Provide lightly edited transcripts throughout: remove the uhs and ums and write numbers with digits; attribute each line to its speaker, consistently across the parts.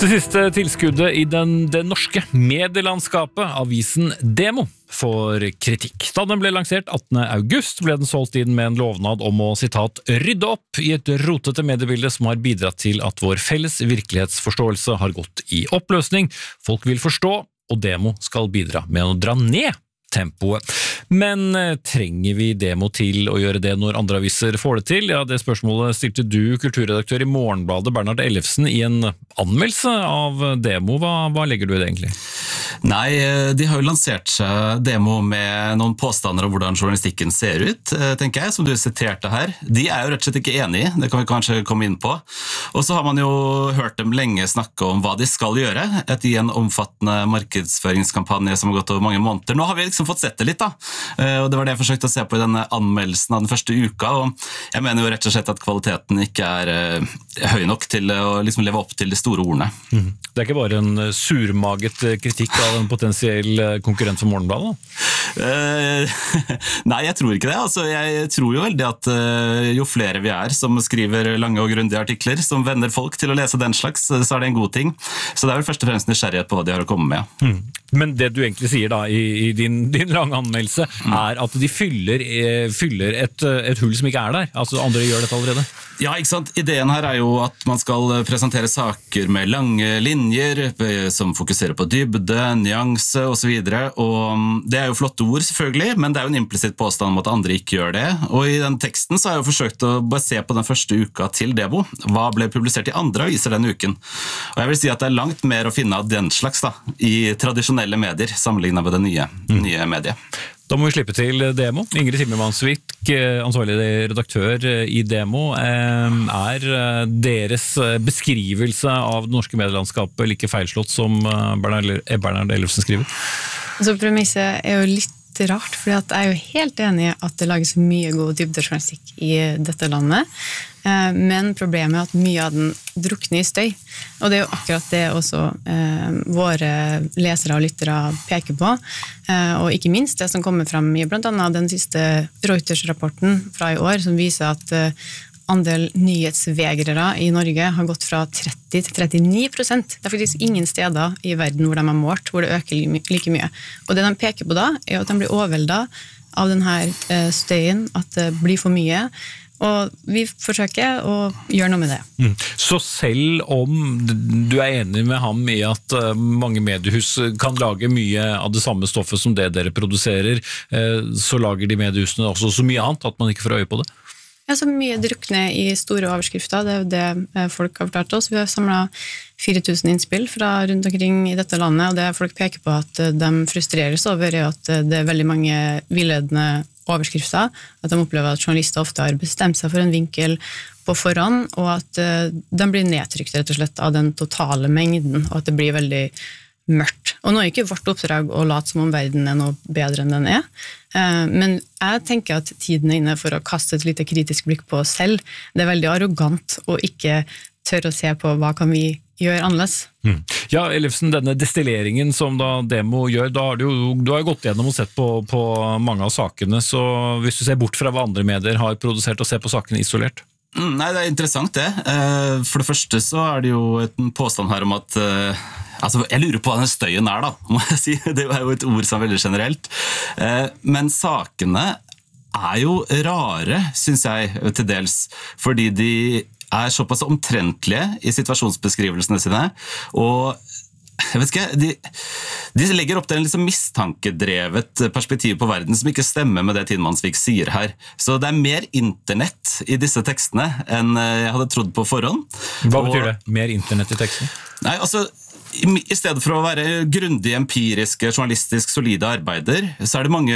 Speaker 1: Det siste tilskuddet i det norske medielandskapet, avisen Demo, får kritikk. Da den ble lansert 18. august, ble den solgt inn med en lovnad om å, sitat, rydde opp i et rotete mediebilde som har bidratt til at vår felles virkelighetsforståelse har gått i oppløsning. Folk vil forstå, og Demo skal bidra med å dra ned tempoet. Men trenger vi Demo til å gjøre det når andre aviser får det til? Ja, det spørsmålet stilte du, kulturredaktør i Morgenbladet, Bernhard Ellefsen, i en anmeldelse av Demo. Hva legger du i det egentlig?
Speaker 2: Nei, de har jo lansert seg Demo med noen påstander om hvordan journalistikken ser ut, tenker jeg, som du siterte her. De er jo rett og slett ikke enige, det kan vi kanskje komme inn på. Og så har man jo hørt dem lenge snakke om hva de skal gjøre, etter en omfattende markedsføringskampanje som har gått over mange måneder. Nå har vi liksom fått sett det litt da, og det var det jeg forsøkte å se på i denne anmeldelsen av den første uka, og jeg mener jo rett og slett at kvaliteten ikke er høy nok til å liksom leve opp til de store ordene.
Speaker 1: Det er ikke bare en surmaget kritikk av en potensiell konkurrent for Morgenbladet?
Speaker 2: Nei, jeg tror ikke det. Altså, jeg tror jo veldig at jo flere vi er som skriver lange og grundige artikler, som venner folk til å lese den slags, så er det en god ting. Så det er vel først og fremst nysgjerrighet på hva de har å komme med.
Speaker 1: Men det du egentlig sier da i din lange anmeldelse er at de fyller et hull som ikke er der. Altså andre gjør dette allerede.
Speaker 2: Ja, ikke sant? Ideen her er jo at man skal presentere saker med lange linjer som fokuserer på dybde, nyanse og så videre, og det er jo flotte ord selvfølgelig, men det er jo en implisitt påstand om at andre ikke gjør det, og i den teksten så har jeg jo forsøkt å bare se på den første uka til Demo. Hva ble publisert i andre aviser denne uken? Og jeg vil si at det er langt mer å finne av den slags da, i tradisjonelle medier, sammenlignet med det nye mediet.
Speaker 1: Da må vi slippe til Demo. Ingrid Timmermansvik, ansvarlig redaktør i Demo. Er deres beskrivelse av det norske medielandskapet like feilslått som Bernhard Ellefsen skriver?
Speaker 3: Altså, premisset er jo litt rart, fordi at jeg er jo helt enig i at det lages mye god dybdejournalistikk i dette landet, men problemet er at mye av den drukner i støy, og det er jo akkurat det også våre lesere og lyttere peker på, og ikke minst det som kommer frem i blant annet den siste Reuters-rapporten fra i år, som viser at andel nyhetsvegrere i Norge har gått fra 30 til 39%. Det er faktisk ingen steder i verden hvor de har målt, hvor det øker like mye. Og det de peker på da, er at de blir overveldet av denne støyen, at det blir for mye, og vi forsøker å gjøre noe med det.
Speaker 1: Så selv om du er enig med ham i at mange mediehus kan lage mye av det samme stoffet som det dere produserer, så lager de mediehusene også så mye annet at man ikke får øye på det?
Speaker 3: Ja, så mye drukner i store overskrifter, det er jo det folk har fortalt oss. Vi har samlet 4000 innspill fra rundt omkring i dette landet, og det folk peker på at de frustreres over er at det er veldig mange villedende overskrifter, at de opplever at journalister ofte har bestemt seg for en vinkel på forhånd, og at de blir nedtrykt rett og slett av den totale mengden, og at det blir veldig mørkt. Og nå er ikke vårt oppdrag å late som om verden er noe bedre enn den er, men jeg tenker at tiden er inne for å kaste et lite kritisk blikk på oss selv. Det er veldig arrogant å ikke tørre å se på hva kan vi gjøre annerledes.
Speaker 1: Ja, Ellefsen, denne destilleringen som da Demo gjør, da har du har gått gjennom og sett på mange av sakene, så hvis du ser bort fra hva andre medier har produsert og ser på sakene isolert?
Speaker 2: Nei, det er interessant det. For det første så er det jo en påstand her om at altså, jeg lurer på hva den støyen er da, må jeg si. Det er jo et ord som er veldig generelt. Men sakene er jo rare, synes jeg, til dels, fordi de er såpass omtrentlige i situasjonsbeskrivelsene sine, og jeg vet ikke, de legger opp til en liksom mistankedrevet perspektiv på verden som ikke stemmer med det Timmermansvik sier her. Så det er mer internett i disse tekstene enn jeg hadde trodd på forhånd.
Speaker 1: Hva betyr det? Mer internett i teksten?
Speaker 2: Nei, altså i stedet for å være grundig, empiriske, journalistisk solide arbeider, så er det mange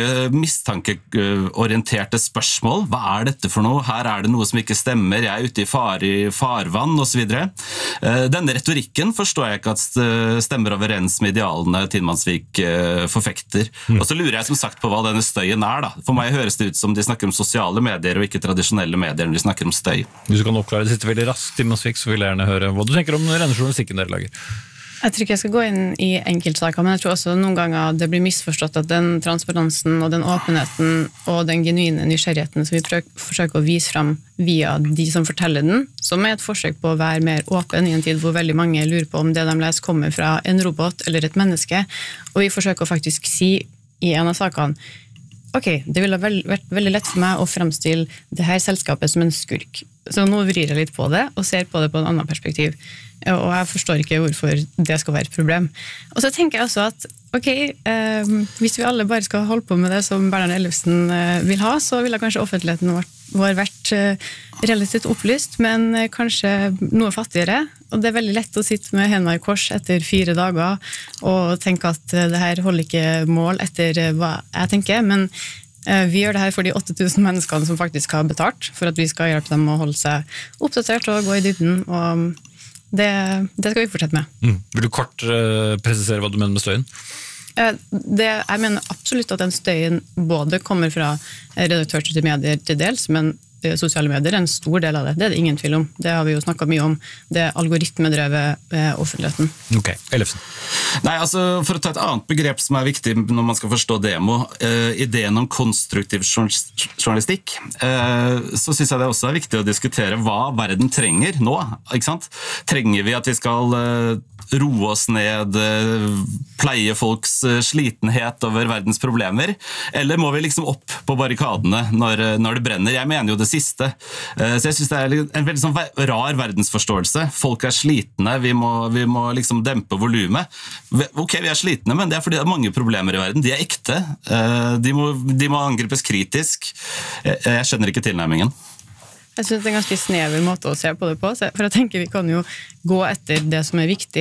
Speaker 2: mistankeorienterte spørsmål. Hva er dette for noe? Her er det noe som ikke stemmer. Jeg er ute i farvann, og så videre. Denne retorikken forstår jeg ikke at stemmer overens med idealene Timmermansvik forfekter. Og så lurer jeg som sagt på hva denne støyen er da. For meg høres det ut som de snakker om sosiale medier og ikke tradisjonelle medier når de snakker om støy.
Speaker 1: Hvis du kan oppklare det sitter veldig raskt, Timmermansvik, så vil jeg gjerne høre hva du tenker om denne journalistikken dere lager.
Speaker 3: Jeg tror ikke jeg skal gå inn i enkeltsaker, men jeg tror også noen ganger det blir misforstått at den transparensen og den åpenheten og den genuine nysgjerrigheten som vi forsøker å vise frem via de som forteller den, som et forsøk på å være mer åpen i en tid hvor veldig mange lurer på om det de leser kommer fra en robot eller et menneske, og vi forsøker å faktisk si i en av sakene, ok, det ville vært veldig lett for meg å fremstille det her selskapet som en skurk. Så nå vrir jeg litt på det, og ser på det på en annen perspektiv. Og jeg forstår ikke hvorfor det skal være et problem. Og så tenker jeg også at, ok, hvis vi alle bare skal holde på med det som Bernhard Ellefsen vil ha, så ville kanskje offentligheten vår vært relativt opplyst, men kanskje noe fattigere. Og det er veldig lett å sitte med hendene i kors etter 4 dager, og tenke at det her holder ikke mål etter hva jeg tenker, men vi gjør det her for de 8000 menneskene som faktisk har betalt, for at vi skal hjelpe dem å holde seg oppdatert og gå i dybden, og det skal vi fortsette med.
Speaker 1: Vil du kort presisere hva du mener med støyen?
Speaker 3: Jeg mener absolutt at den støyen både kommer fra redaktørstyrte medier til dels, men sosiale medier er en stor del av det. Det er det ingen tvil om. Det har vi jo snakket mye om. Det algoritmedrevet offentligheten.
Speaker 1: Ok, Ellefsen.
Speaker 2: Nei, altså for å ta et annet begrep som er viktig når man skal forstå demo, ideen om konstruktiv journalistikk, så synes jeg det også er viktig å diskutere hva verden trenger nå, ikke sant? Trenger vi at vi skal roe oss ned, pleie folks slitenhet over verdens problemer, eller må vi liksom opp på barrikadene når det brenner? Jeg mener jo det siste. Så jeg synes det er en veldig sånn rar verdensforståelse. Folk er slitne, vi må liksom dempe volumet. Ok, vi er slitne, men det er fordi det er mange problemer i verden. De er ekte. De må angripes kritisk. Jeg skjønner ikke tilnærmingen.
Speaker 3: Jeg synes det er en ganske snever måte å se på det på, for jeg tenker vi kan jo gå etter det som er viktig,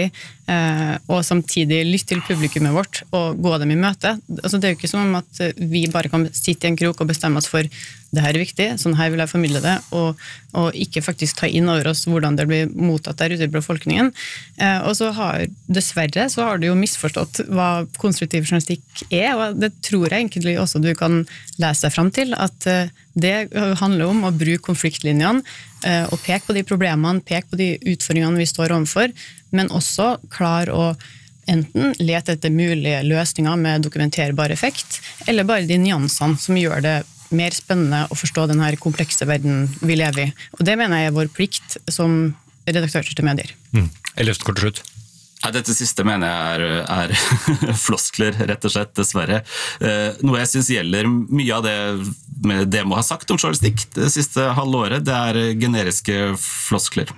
Speaker 3: og samtidig lytte til publikummet vårt og gå dem i møte. Altså, det er jo ikke som om at vi bare kan sitte i en krok og bestemme oss for det her er viktig, sånn her vil jeg formidle det, og ikke faktisk ta inn over oss hvordan det blir mottatt der ute i befolkningen. Og så dessverre så har du jo misforstått hva konstruktiv journalistikk er, og det tror jeg egentlig også du kan lese deg frem til, at det handler om å bruke konfliktlinjene og peke på de problemene, peke på de utfordringene vi står overfor, men også klare å enten lete etter mulige løsninger med dokumenterbar effekt, eller bare de nyansene som gjør det mer spennende å forstå denne komplekse verden vi lever i. Og det mener jeg er vår plikt som redaktørstyrte medier.
Speaker 1: Ellefsen, kort til slutt.
Speaker 2: Dette siste mener jeg er floskler, rett og slett, dessverre. Noe jeg synes gjelder mye av det Demo har sagt om journalistikk det siste halvåret, det er generiske floskler.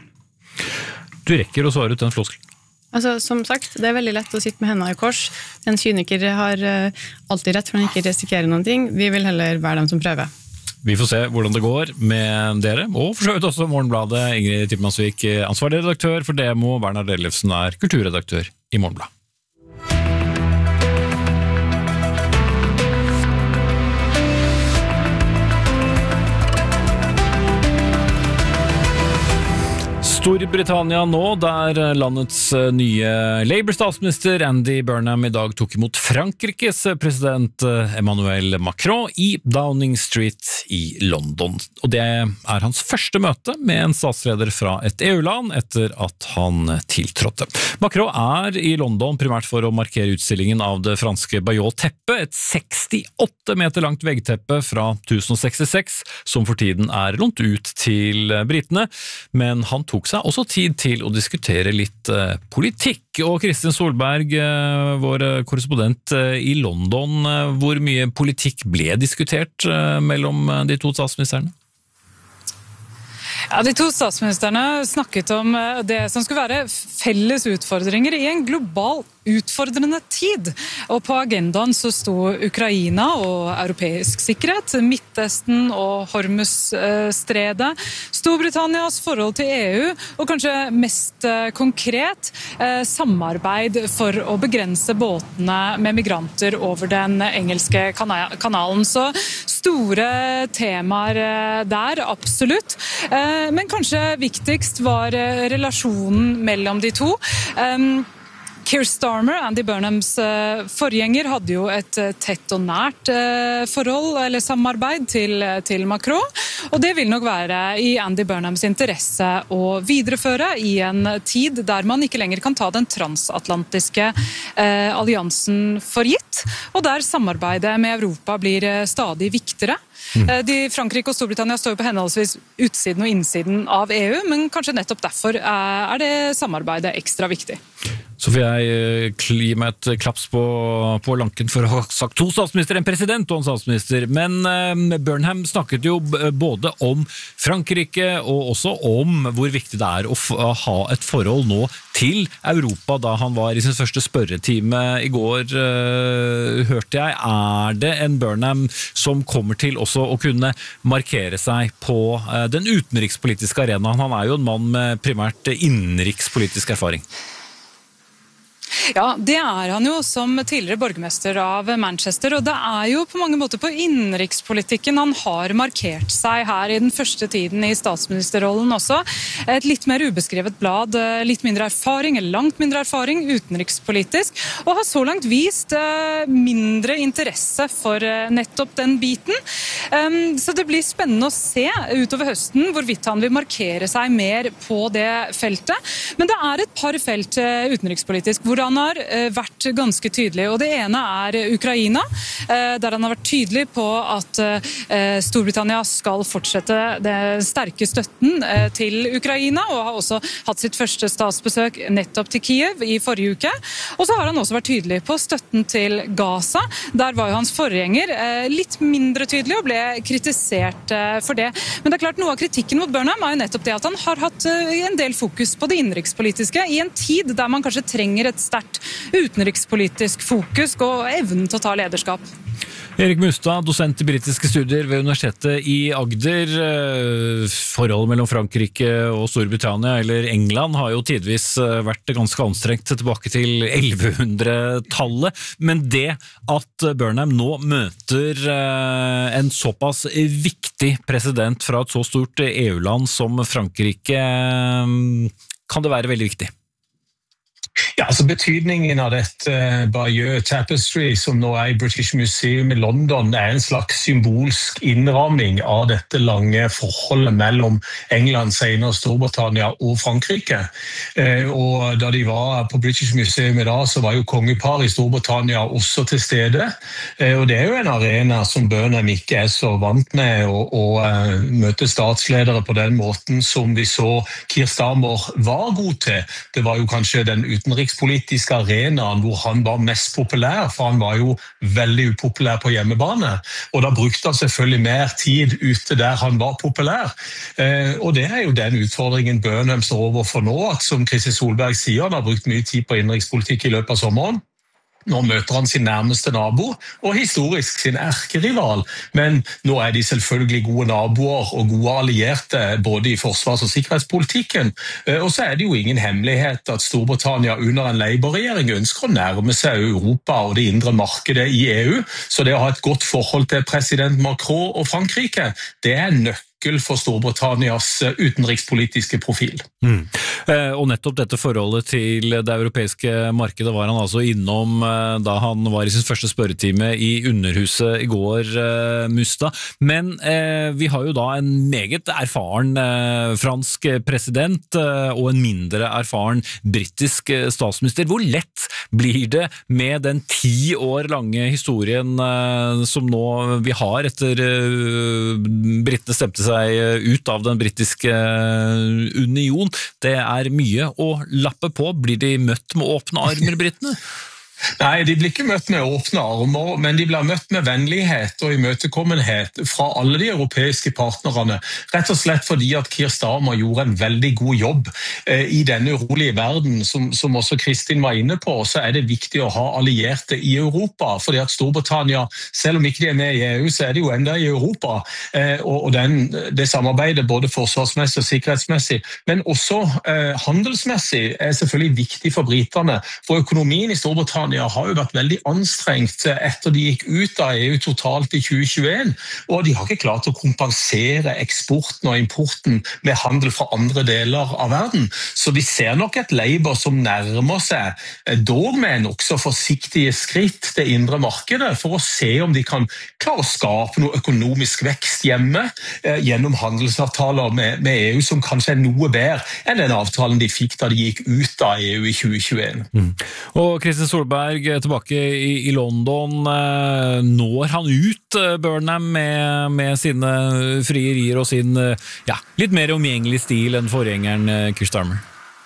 Speaker 1: Du rekker å svare ut den floskelen.
Speaker 3: Altså, som sagt, det er veldig lett å sitte med hendene i kors. En kyniker har alltid rett for han ikke risikerer noen ting. Vi vil heller være dem som prøver.
Speaker 1: Vi får se hvordan det går med dere, og for så vidt også Morgenbladet. Ingrid Tippmannsvik, ansvarlig redaktør for Demo. Bernhard Ellefsen er kulturredaktør i Morgenbladet. Storbritannia nå, der landets nye Labour-statsminister Andy Burnham i dag tok imot Frankrikes president Emmanuel Macron i Downing Street i London. Og det er hans første møte med en statsleder fra et EU-land etter at han tiltrådte. Macron er i London primært for å markere utstillingen av det franske Bayeux-teppet, et 68 meter langt veggteppe fra 1066, som for tiden er lånt ut til britene, men han tok seg også tid til å diskutere litt politikk. Og Kristin Solberg, vår korrespondent i London, hvor mye politikk ble diskutert mellom de to statsministerne?
Speaker 4: Ja, de to statsministerne snakket om det som skulle være felles utfordringer i en global utfordrende tid. Og på agendaen så sto Ukraina og europeisk sikkerhet, Midtøsten og Hormuzstredet, Storbritannias forhold til EU, og kanskje mest konkret samarbeid for å begrense båtene med migranter over den engelske kanalen. Så store temaer der, absolutt. Men kanskje viktigst var relasjonen mellom de to. Keir Starmer, Andy Burnhams forgjenger, hadde jo et tett og nært forhold eller samarbeid til Macron, og det vil nok være i Andy Burnhams interesse å videreføre i en tid der man ikke lenger kan ta den transatlantiske alliansen for gitt, og der samarbeidet med Europa blir stadig viktigere. Frankrike og Storbritannia står jo på henholdsvis utsiden og innsiden av EU, men kanskje nettopp derfor er det samarbeidet ekstra viktig.
Speaker 1: Så får jeg gi meg et klaps på lanken for å ha sagt 2 statsminister, en president og en statsminister. Men Burnham snakket jo både om Frankrike og også om hvor viktig det er å ha et forhold nå til Europa da han var i sin første spørretime i går, hørte jeg. Er det en Burnham som kommer til også å kunne markere seg på den utenrikspolitiske arenaen? Han er jo en mann med primært innenrikspolitisk erfaring.
Speaker 4: Ja, det er han jo som tidligere borgermester av Manchester, og det er jo på mange måter på innenrikspolitikken han har markert seg her i den første tiden i statsministerrollen også. Et litt mer ubeskrevet blad, litt mindre erfaring, eller langt mindre erfaring utenrikspolitisk, og har så langt vist mindre interesse for nettopp den biten. Så det blir spennende å se utover høsten hvorvidt han vil markere seg mer på det feltet. Men det er et par felt utenrikspolitisk hvor han har vært ganske tydelig, og det ene er Ukraina, der han har vært tydelig på at Storbritannia skal fortsette den sterke støtten til Ukraina, og har også hatt sitt første statsbesøk nettopp til Kiev i forrige uke. Og så har han også vært tydelig på støtten til Gaza. Der var jo hans forgjenger litt mindre tydelig og ble kritisert for det. Men det er klart, noe av kritikken mot Burnham er jo nettopp det at han har hatt en del fokus på det innenrikspolitiske i en tid der man kanskje trenger et sterkt utenrikspolitisk fokus og evnen til å ta lederskap.
Speaker 1: Erik Mustad, dosent i britiske studier ved Universitetet i Agder. Forholdet mellom Frankrike og Storbritannia, eller England, har jo tidvis vært ganske anstrengt tilbake til 1100-tallet. Men det at Burnham nå møter en såpass viktig president fra et så stort EU-land som Frankrike, kan det være veldig viktig?
Speaker 5: Ja, altså betydningen av dette Bayeux Tapestry, som nå er i British Museum i London, er en slags symbolsk innramming av dette lange forholdet mellom England, senere Storbritannia og Frankrike. Og da de var på British Museum i dag, så var jo kongepar i Storbritannia også til stede. Og det er jo en arena som Burnham ikke er så vant med å møte statsledere på den måten som vi så Keir Starmer var god til. Det var jo kanskje den utenrikspolitiske arenaen hvor han var mest populær, for han var jo veldig upopulær på hjemmebane, og da brukte han selvfølgelig mer tid ute der han var populær. Og det er jo den utfordringen Burnham står overfor nå, at som Kristin Solberg sier, han har brukt mye tid på innenrikspolitikk i løpet av sommeren. Nå møter han sin nærmeste nabo, og historisk sin erkerival, men nå er de selvfølgelig gode naboer og gode allierte, både i forsvars- og sikkerhetspolitikken. Og så er det jo ingen hemmelighet at Storbritannia under en Labour-regjering ønsker å nærme seg Europa og det indre markedet i EU, så det å ha et godt forhold til president Macron og Frankrike, det er nøkkel for Storbritannias utenrikspolitiske profil.
Speaker 1: Og nettopp dette forholdet til det europeiske markedet var han altså innom da han var i sin første spørretime i Underhuset i går, Mustad. Men vi har jo da en meget erfaren fransk president og en mindre erfaren britisk statsminister. Hvor lett blir det med den 10 år lange historien som nå vi har etter britene stemte seg ut av den britiske union? Det er mye å lappe på. Blir de møtt med åpne armer, britene?
Speaker 5: Nei, de blir ikke møtt med åpne armer, men de blir møtt med vennlighet og imøtekommenhet fra alle de europeiske partnerne, rett og slett fordi at Keir Starmer gjorde en veldig god jobb i denne urolige verden, som også Kristin var inne på. Så er det viktig å ha allierte i Europa, fordi at Storbritannia, selv om ikke de er med i EU, så er de jo enda i Europa, og det samarbeidet både forsvarsmessig og sikkerhetsmessig, men også handelsmessig er selvfølgelig viktig for britene, for økonomien i Storbritannia Storbritannia har jo vært veldig anstrengt etter de gikk ut av EU totalt i 2021, og de har ikke klart å kompensere eksporten og importen med handel fra andre deler av verden. Så vi ser nok et Labour som nærmer seg, dog med en også forsiktige skritt, det indre markedet, for å se om de kan klare å skape noe økonomisk vekst hjemme gjennom handelsavtaler med EU som kanskje er noe bedre enn den avtalen de fikk da de gikk ut av EU i 2021.
Speaker 1: Og Kristin Solberg tilbake i London, når han ut Burnham med sine frierier og sin litt mer omgjengelig stil enn forgjengeren Keir Starmer?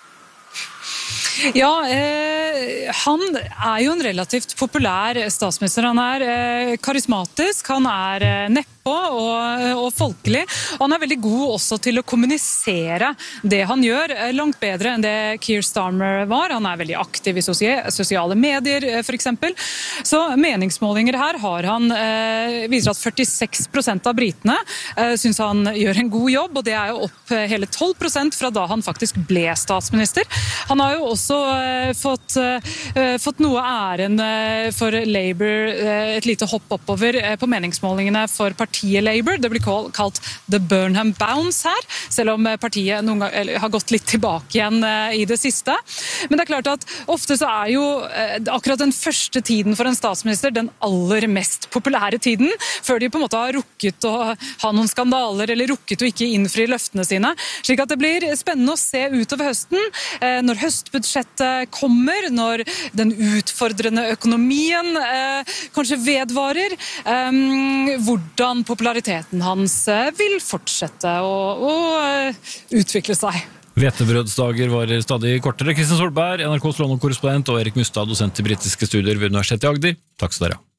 Speaker 4: Ja, han er jo en relativt populær statsminister. Han er karismatisk, han er neppe og folkelig, og han er veldig god også til å kommunisere det han gjør, langt bedre enn det Keir Starmer var. Han er veldig aktiv i sosiale medier, for eksempel. Så meningsmålinger her har han viser at 46% av britene synes han gjør en god jobb, og det er jo opp hele 12% fra da han faktisk ble statsminister. Han har jo også fått noe æren for Labour, et lite hopp oppover på meningsmålingene for partiet Labour. Det blir kalt The Burnham Bounce her, selv om partiet noen ganger har gått litt tilbake igjen i det siste. Men det er klart at ofte så er jo akkurat den første tiden for en statsminister den aller mest populære tiden, før de på en måte har rukket å ha noen skandaler eller rukket å ikke innfri løftene sine. Slik at det blir spennende å se utover høsten, når høstbudsjettet kommer, når den utfordrende økonomien kanskje vedvarer, hvordan populariteten hans vil fortsette å utvikle seg.
Speaker 1: Hvetebrødsdager varer stadig kortere. Kristin Solberg, NRKs London-korrespondent, og Erik Mustad, dosent i britiske studier ved Universitetet i Agder. Takk skal dere ha.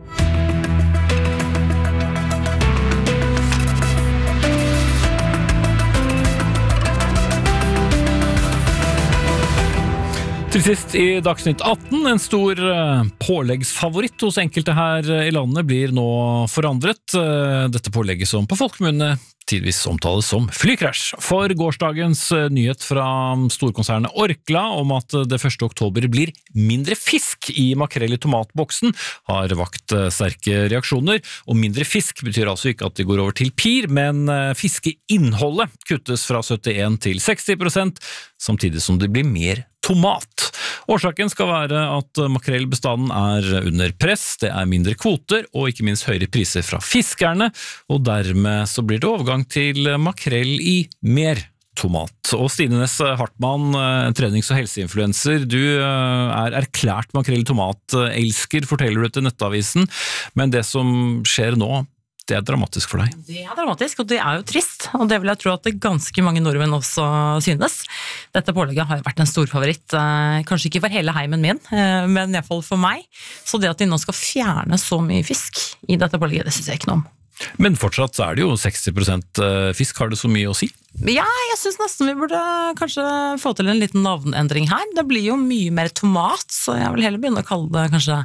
Speaker 1: Til sist i Dagsnytt 18, en stor påleggsfavoritt hos enkelte her i landet blir nå forandret. Dette pålegget som på folkemunne tidvis omtales som flykrasj. For gårsdagens nyhet fra storkonsernet Orkla om at det 1. oktober blir mindre fisk i makrell i tomatboksen har vakt sterke reaksjoner. Og mindre fisk betyr altså ikke at de går over til pir, men fiskeinnholdet kuttes fra 71 til 60%, samtidig som det blir mer tomat. Årsaken skal være at makrellbestanden er under press, det er mindre kvoter og ikke minst høyere priser fra fiskerne, og dermed så blir det overgang til makrell i mer tomat. Og Stine Næss Hartmann, trenings- og helseinfluencer, du er erklært makrell i tomat-elsker, forteller du til Nettavisen, men det som skjer nå, det er dramatisk for deg.
Speaker 6: Det er dramatisk, og det er jo trist, og det vil jeg tro at ganske mange nordmenn også synes. Dette pålegget har jo vært en stor favoritt, kanskje ikke for hele heimen min, men i hvert fall for meg. Så det at de nå skal fjerne så mye fisk i dette pålegget, det synes jeg ikke noe om.
Speaker 1: Men fortsatt så er det jo 60% fisk, har det så mye å si?
Speaker 6: Ja, jeg synes nesten vi burde kanskje få til en liten navnendring her. Det blir jo mye mer tomat, så jeg vil heller begynne å kalle det kanskje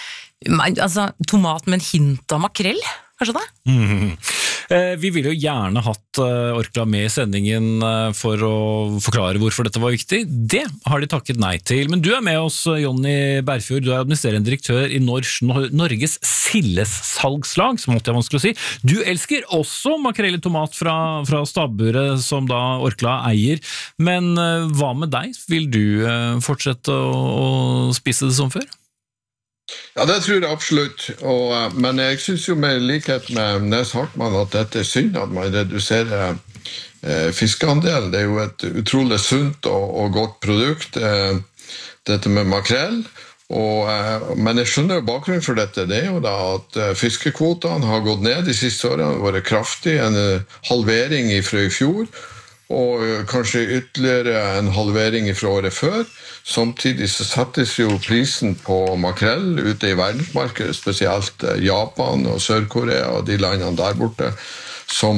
Speaker 6: tomat med en hint av makrell. Kanskje det?
Speaker 1: Vi ville jo gjerne hatt Orkla med i sendingen for å forklare hvorfor dette var viktig. Det har de takket nei til. Men du er med oss, Jonny Berfjord. Du er administrerende direktør i Norges Sildessalgslag, som alltid er vanskelig å si. Du elsker også makrell i tomat fra stabburet som da Orkla eier. Men hva med deg? Vil du fortsette å spise det som før?
Speaker 7: Ja, det tror jeg absolutt, men jeg synes jo med likhet med Næss Hartmann at dette er synd at man reduserer fiskeandelen. Det er jo et utrolig sunt og godt produkt, dette med makrell, men jeg skjønner jo bakgrunnen for dette. Det er jo da at fiskekvotene har gått ned de siste årene, det har vært kraftig, en halvering fra i fjor, og kanskje ytterligere en halvering fra året før. Samtidig så settes jo prisen på makrell ute i verdensmarkedet, spesielt Japan og Sør-Korea og de landene der borte, som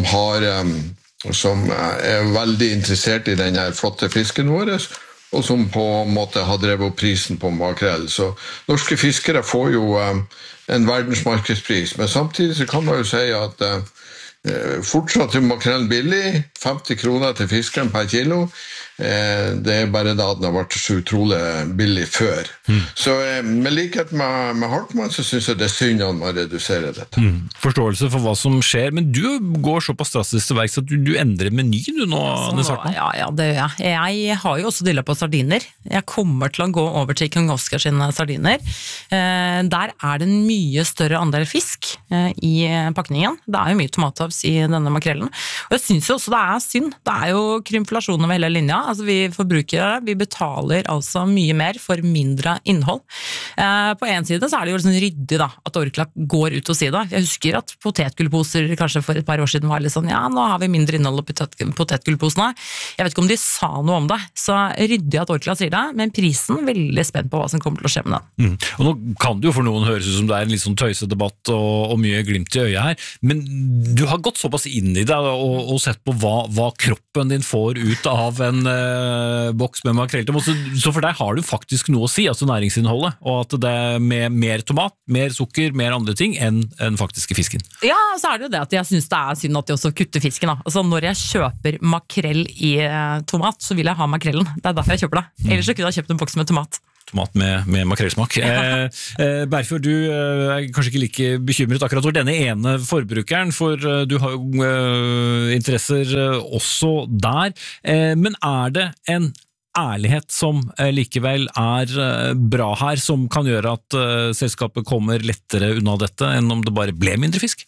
Speaker 7: er veldig interessert i denne flotte fisken vår, og som på en måte har drevet opp prisen på makrell. Så norske fiskere får jo en verdensmarkedspris, men samtidig så kan man jo si at fortsatt er makrell billig, 50 kroner til fiskeren per kilo. Det bare da den har vært så utrolig billig før. Så med likhet med Hartmann så synes jeg det synd at man reduserer dette.
Speaker 1: Forståelse for hva som skjer, men du går såpass drastisk til verks at du endrer meny du nå, Nils Hartmann?
Speaker 6: Ja, det gjør jeg. Jeg har jo også dilla på sardiner. Jeg kommer til å gå over til King Oscar sine sardiner. Der det en mye større andel fisk i pakningen. Det jo mye tomathavs i denne makrellen. Og jeg synes jo også det synd. Det jo krymflasjon over hele linja. Altså vi forbrukere, vi betaler altså mye mer for mindre innhold. På en side så det jo sånn ryddig da, at Orkla går ut og sier det. Jeg husker at potetgullposer kanskje for et par år siden var litt sånn, ja, nå har vi mindre innhold på potetgullposene. Jeg vet ikke om de sa noe om det, så ryddig at Orkla sier det, men prisen veldig spent på hva som kommer til å skje med den.
Speaker 1: Og nå kan det jo for noen høres ut som det en litt sånn tøysedebatt og mye glimt i øyet her, men du har gått såpass inn i det og sett på hva kroppen din får ut av en boks med makrell. Så for deg har du faktisk noe å si, altså næringsinnholdet, og at det med mer tomat, mer sukker, mer andre ting enn faktiske fisken.
Speaker 6: Ja, så det jo det at jeg synes det synd at de også kutter fisken. Da. Altså når jeg kjøper makrell i tomat, så vil jeg ha makrellen. Det derfor jeg kjøper det. Ellers så kunne jeg kjøpt en boks med tomat.
Speaker 1: Tomat med makrellsmak. Berfjord, du kanskje ikke like bekymret akkurat for denne ene forbrukeren, for du har jo interesser også der. Men det en ærlighet som likevel bra her, som kan gjøre at selskapet kommer lettere unna dette enn om det bare ble mindre fisk?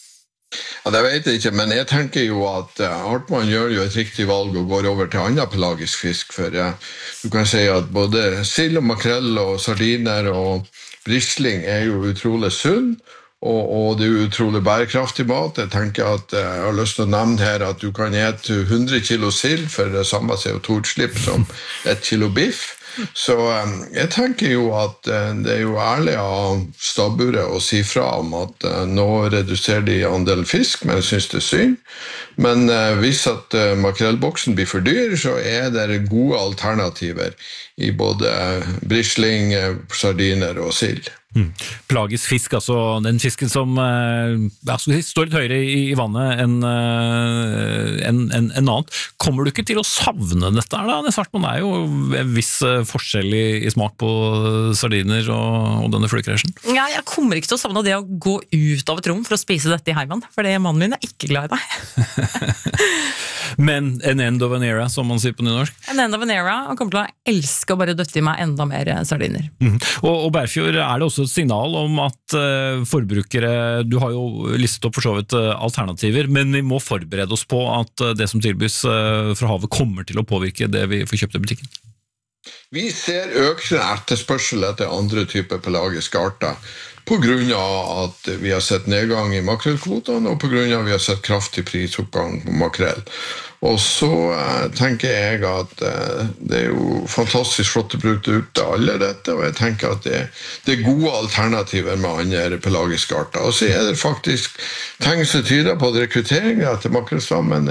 Speaker 7: Ja, det vet jeg ikke, men jeg tenker jo at Hartmann gjør jo et riktig valg og går over til annen pelagisk fisk, for du kan si at både sild og makrell og sardiner og brisling jo utrolig sunn, og det jo utrolig bærekraftig mat. Jeg tenker at jeg har lyst til å nevne her at du kan ete 100 kilo sild for det samme CO2-utslipp som 1 kilo biff. Så jeg tenker jo at det jo ærlig av stabburet å si fra om at nå reduserer de andelen fisk, men jeg synes det synd. Men hvis at makrellboksen blir for dyr, så det gode alternativer i både brisling, sardiner og sild.
Speaker 1: Pelagisk fisk, altså den fisken som står litt høyere i vannet enn annet. Kommer du ikke til å savne dette her da? Nils Hartmann, jo en viss forskjell i smak på sardiner og denne flykrasjen.
Speaker 6: Ja, jeg kommer ikke til å savne det å gå ut av et rom for å spise dette i heimen, for mannen min ikke glad i det.
Speaker 1: Men an end of an era, som man sier på nynorsk.
Speaker 6: An end of an era, og kommer til å elske å bare døtte i meg enda mer sardiner.
Speaker 1: Og Berfjord, det også et signal om at forbrukere, du har jo listet opp for så vidt alternativer, men vi må forberede oss på at det som tilbys fra havet kommer til å påvirke det vi får kjøpt i butikken?
Speaker 7: Vi ser økende etterspørsel etter andre typer pelagiske arter, på grunn av at vi har sett nedgang i makrellkvotene, og på grunn av at vi har sett kraftig prisoppgang på makrell. Og så tenker jeg at det jo fantastisk flotte produkter ut av alle dette, og jeg tenker at det gode alternativer med andre pelagiske arter. Og så det faktisk tegn som tyder på at rekrutteringen til makrellstammen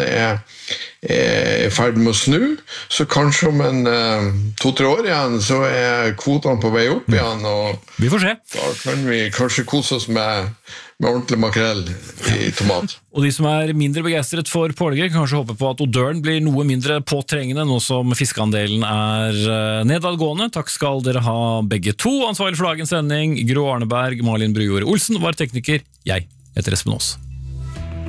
Speaker 7: i ferd med å snu, så kanskje om 2-3 år igjen så kvotene på vei opp igjen, og
Speaker 1: vi får se.
Speaker 7: Da kan vi kanskje kose oss med ordentlig makrell i tomat.
Speaker 1: Og de som mindre begeistret for pålegget kan kanskje håpe på at odøren blir noe mindre påtrengende nå som fiskeandelen nedadgående. Takk skal dere ha begge to. Ansvarlig for dagens sending, Gro Arneberg, Malin Brujord Olsen var tekniker. Jeg heter Espen Aas.